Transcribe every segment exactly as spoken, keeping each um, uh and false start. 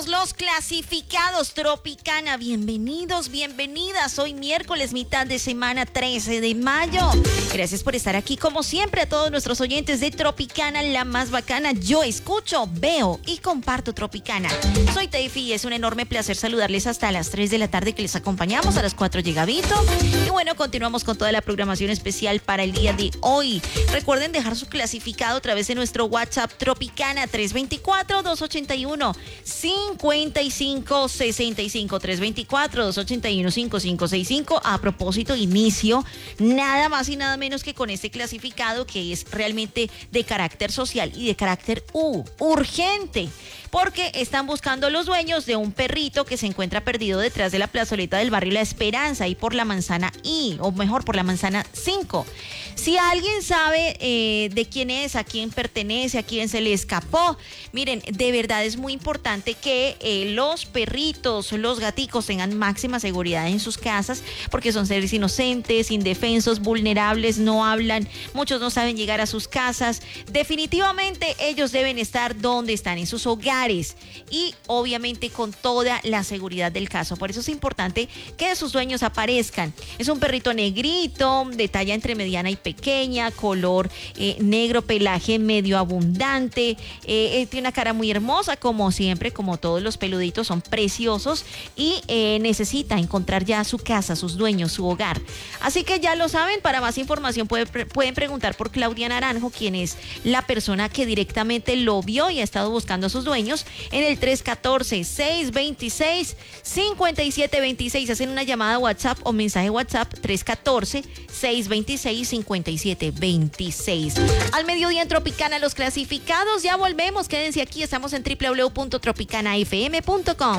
volvemos, los clasificados Tropicana. Bienvenidos, bienvenidas. Hoy miércoles, mitad de semana, trece de mayo. Gracias por estar aquí, como siempre, a todos nuestros oyentes de Tropicana, la más bacana. Yo escucho, veo y comparto Tropicana. Soy Teifi y es un enorme placer saludarles hasta las tres de la tarde, que les acompañamos. A las cuatro llega Vito. Y bueno, continuamos con toda la programación especial para el día de hoy. Recuerden dejar su clasificado a través de nuestro WhatsApp Tropicana tres dos cuatro, dos ocho uno, cinco cinco seis cinco. tres dos cuatro, dos ocho uno, cinco cinco seis cinco. A propósito, inicio nada más y nada menos que con este clasificado, que es realmente de carácter social y de carácter uh, urgente, porque están buscando los dueños de un perrito que se encuentra perdido detrás de la plazoleta del barrio La Esperanza, y por la manzana I, o mejor, por la manzana cinco. Si alguien sabe eh, de quién es, a quién pertenece, a quién se le escapó, miren, de verdad es muy importante que eh, los perritos, los gaticos tengan máxima seguridad en sus casas, porque son seres inocentes, indefensos, vulnerables, no hablan, muchos no saben llegar a sus casas. Definitivamente ellos deben estar donde están, en sus hogares, y obviamente con toda la seguridad del caso. Por eso es importante que sus dueños aparezcan. Es un perrito negrito, de talla entre mediana y pequeña, color eh, negro, pelaje medio abundante, eh, tiene una cara muy hermosa, como siempre, como todos los peluditos, son preciosos, y eh, necesita encontrar ya su casa, sus dueños, su hogar. Así que ya lo saben. Para más información puede, pueden preguntar por Claudia Naranjo, quien es la persona que directamente lo vio y ha estado buscando a sus dueños, en el tres uno cuatro, seis dos seis, cinco siete dos seis. Hacen una llamada WhatsApp o mensaje WhatsApp tres uno cuatro, seis dos seis, cinco siete dos seis. Al mediodía en Tropicana, los clasificados. Ya volvemos, quédense aquí, estamos en doble u doble u doble u punto tropicana f m punto com.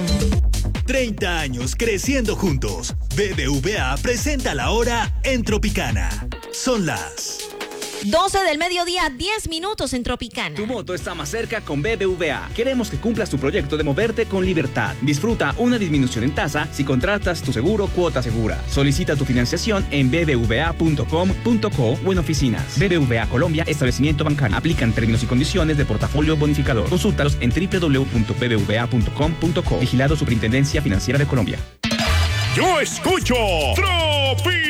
treinta años creciendo juntos. B B V A presenta la hora en Tropicana. Son las doce del mediodía, diez minutos en Tropicana. Tu moto está más cerca con B B V A. Queremos que cumplas tu proyecto de moverte con libertad. Disfruta una disminución en tasa si contratas tu seguro Cuota Segura. Solicita tu financiación en b b v a punto com punto co o en oficinas. B B V A Colombia, establecimiento bancario. Aplican términos y condiciones de portafolio bonificador. Consúltalos en doble u doble u doble u punto b b v a punto com punto co. Vigilado Superintendencia Financiera de Colombia. Yo escucho Tropi